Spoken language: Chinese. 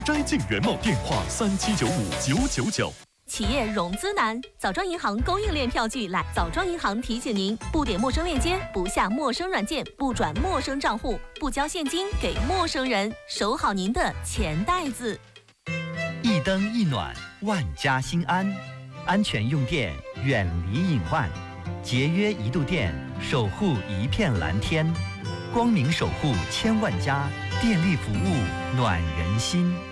摘境原貌电话37959999。 企业融资难，枣庄银行供应链票据来。枣庄银行提醒您：不点陌生链接，不下陌生软件，不转陌生账户，不交现金给陌生人，守好您的钱袋子。 一灯一暖，万家兴安。安全用电，远离隐患。节约1度电，守护一片蓝天。光明守护千万家，电力服务暖人心。